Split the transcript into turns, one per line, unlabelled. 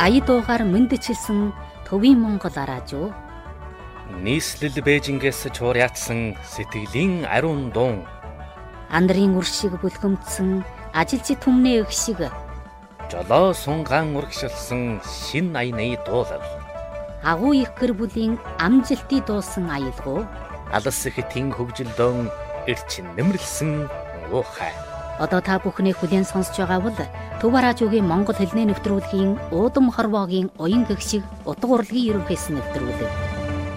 ая дуугаар мэндчилсэн төвийн Монгол араажуу.
Нийслэл Бээжингээс чуурьяатсан сэтгэлийн ариун дуун.
Андрын үр шиг бүлгэмдсэн ажилчид түмнээ өх шиг.
Жолоо сунгаан урагшилсан шин аяны дуулал.
Агуу их гэр бүлийн амжилтыг дуусан аялгуу.
Алс ихтийн хөгжилдөөн эрчин нэмэрлсэн уухай.
Одоо та бүхний хүлээн сонсож байгаа бол Төв араажуугийн Монгол хэлний нэвтрүүлгийн уудам хорвоогийн уян гэгшиг утга урлагийн ерөнхийсэн нэвтрүүлэг.